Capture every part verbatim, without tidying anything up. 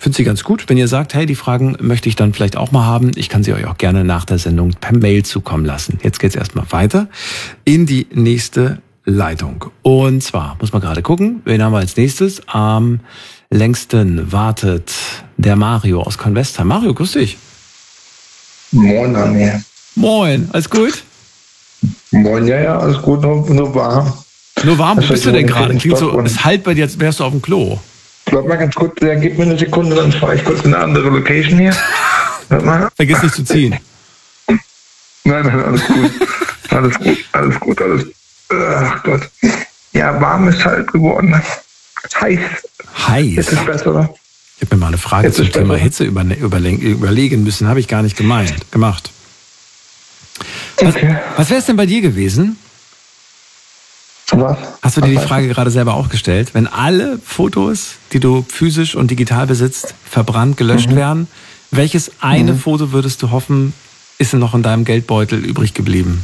finde sie ganz gut. Wenn ihr sagt, hey, die Fragen möchte ich dann vielleicht auch mal haben, ich kann sie euch auch gerne nach der Sendung per Mail zukommen lassen. Jetzt geht's erstmal weiter in die nächste Leitung. Und zwar, muss man gerade gucken, wen haben wir als nächstes? Am längsten wartet der Mario aus Convestheim. Mario, grüß dich. Moin, Daniel. Moin, alles gut? Moin, ja, ja, alles gut, nur, nur warm. Nur warm, wo bist du denn gerade? Klingt so, es halt bei dir, als wärst du auf dem Klo. Bleib mal ganz kurz, ja, gib mir eine Sekunde, dann fahre ich kurz in eine andere Location hier. Warte mal. Vergiss nicht zu ziehen. Nein, nein, alles gut. Alles gut, alles gut, alles gut. Ach Gott. Ja, warm ist halt geworden. Heiß. Heiß? Jetzt ist besser, oder? Ich habe mir mal eine Frage Jetzt zum Thema besser. Hitze überle- überle- überlegen müssen. Habe ich gar nicht gemeint, gemacht. Was, Okay. was wäre es denn bei dir gewesen? Was? Hast du dir Was die heißt Frage gerade selber auch gestellt? Wenn alle Fotos, die du physisch und digital besitzt, verbrannt, gelöscht Mhm. wären, welches eine Mhm. Foto würdest du hoffen, ist noch in deinem Geldbeutel übrig geblieben?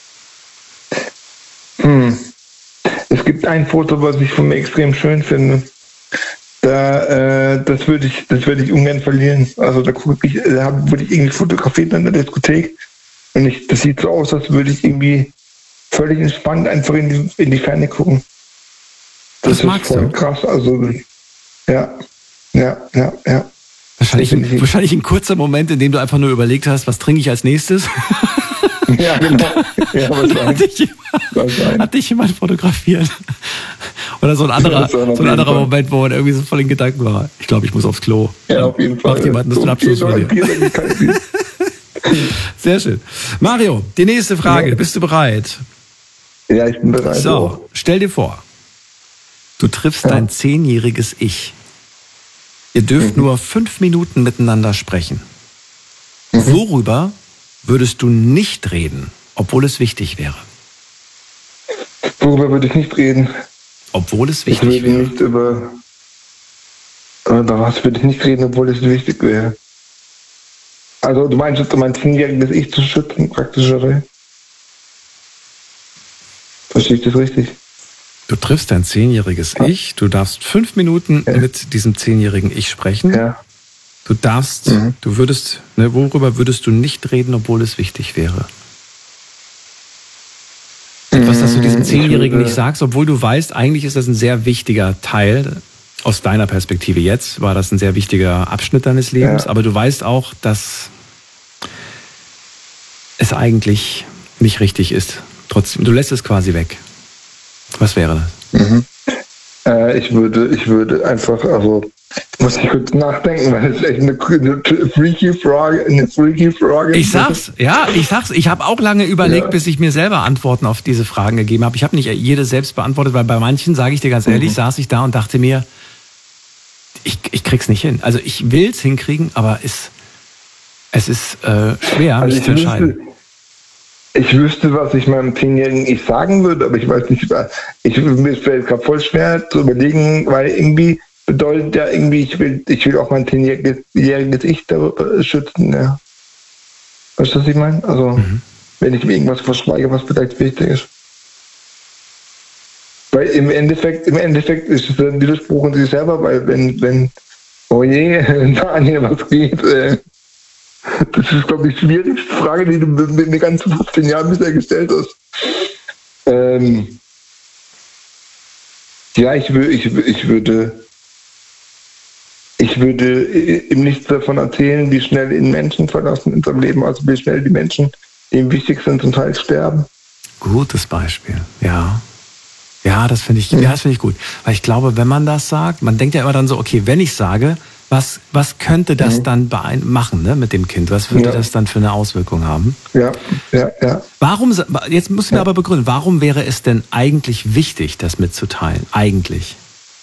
Hm. Es gibt ein Foto, was ich von mir extrem schön finde. Da, äh, das würde ich, das würde ich ungern verlieren. Also da gucke ich, da würde ich irgendwie fotografiert in der Diskothek und ich, das sieht so aus, als würde ich irgendwie völlig entspannt einfach in die, in die Ferne gucken. Das magst voll du? krass. Also ja, ja, ja, ja. Wahrscheinlich, Das finde ich- wahrscheinlich ein kurzer Moment, in dem du einfach nur überlegt hast, was trinke ich als nächstes? Ja, genau. Ja, Und dann hat wahrscheinlich. dich, jemand, Wahrscheinlich. hat dich jemand fotografiert. Oder so ein anderer, Das war auf so ein jeden anderer Fall. Moment, wo man irgendwie so voll in Gedanken war. Ich glaube, ich muss aufs Klo. Ja, auf jeden Fall. Macht jemand das So ein Abschlussvideo. Bier, Bier, kein Bier. Sehr schön. Mario, die nächste Frage. Ja. Bist du bereit? Ja, ich bin bereit. So, stell dir vor, du triffst Ja. dein zehnjähriges Ich. Ihr dürft Mhm. nur fünf Minuten miteinander sprechen. Worüber würdest du nicht reden, obwohl es wichtig wäre? Worüber würde ich nicht reden? Obwohl es Ich wichtig würde wäre. nicht über, über was würde ich nicht reden, obwohl es wichtig wäre. Also du meinst, du meinst zehnjähriges Ich zu schützen, praktisch, oder? Verstehe ich das richtig? Du triffst dein zehnjähriges Ich, du darfst fünf Minuten Ja. mit diesem zehnjährigen Ich sprechen. Ja. Du darfst, Mhm. du würdest, ne, worüber würdest du nicht reden, obwohl es wichtig wäre? Etwas, das du diesem Ich Zehnjährigen würde- nicht sagst, obwohl du weißt, eigentlich ist das ein sehr wichtiger Teil, aus deiner Perspektive jetzt, war das ein sehr wichtiger Abschnitt deines Lebens, Ja. aber du weißt auch, dass es eigentlich nicht richtig ist. Trotzdem, du lässt es quasi weg. Was wäre das? Mhm. Äh, ich würde, ich würde einfach, also muss ich kurz nachdenken, weil es ist echt eine, eine freaky Frage, eine freaky Frage. Ich sag's, ja, ich sag's. Ich habe auch lange überlegt, Ja. bis ich mir selber Antworten auf diese Fragen gegeben habe. Ich habe nicht jede selbst beantwortet, weil bei manchen, sage ich dir ganz ehrlich, Mhm. saß ich da und dachte mir, ich, ich krieg's nicht hin. Also ich will's hinkriegen, aber es, es ist äh, schwer, Also mich ich zu entscheiden. wüsste, ich wüsste, was ich meinem zehnjährigen Ich sagen würde, aber ich weiß nicht, ich, mir fällt gerade voll schwer zu überlegen, weil irgendwie bedeutet ja irgendwie, ich will, ich will auch mein zehnjähriges Ich darüber schützen, ja. Weißt du, was ich meine? Also, Mhm. wenn ich mir irgendwas verschweige, was vielleicht wichtig ist. Weil im Endeffekt, im Endeffekt ist es ein Widerspruch in sich selber, weil wenn, wenn, oh je, Daniel, was geht, äh, das ist, glaube ich, die schwierigste Frage, die du mir in den ganzen fünfzehn Jahren bisher gestellt hast. Ähm, ja, ich, wür, ich, ich würde ich würde ihm nichts davon erzählen, wie schnell ihn Menschen verlassen in seinem Leben, also wie schnell die Menschen, die ihm wichtig sind, zum Teil sterben. Gutes Beispiel, ja. Ja, das finde ich, ja, das finde ich gut. Weil ich glaube, wenn man das sagt, man denkt ja immer dann so, okay, wenn ich sage, was, was könnte das Mhm. dann beein- machen, ne, mit dem Kind? Was würde Ja. das dann für eine Auswirkung haben? Ja, ja, ja. Warum, sa- jetzt musst du mir Ja. aber begründen, warum wäre es denn eigentlich wichtig, das mitzuteilen? Eigentlich.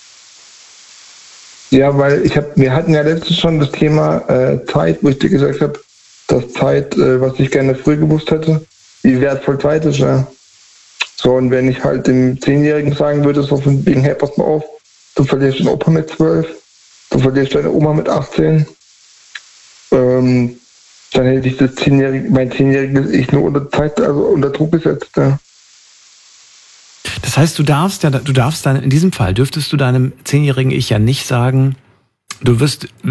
Ja, weil ich habe, wir hatten ja letztens schon das Thema äh, Zeit, wo ich dir gesagt habe, dass Zeit, äh, was ich gerne früher gewusst hätte, wie wertvoll Zeit ist, ja. So, und wenn ich halt dem Zehnjährigen sagen würde, so von wegen, hey, pass mal auf, du verlierst deinen Opa mit zwölf, du verlierst deine Oma mit achtzehn, ähm, dann hätte ich das zehnjährige, mein zehnjähriges Ich nur unter Zeit, also unter Druck gesetzt, ja. Das heißt, du darfst ja, du darfst dann, in diesem Fall dürftest du deinem zehnjährigen Ich ja nicht sagen, du wirst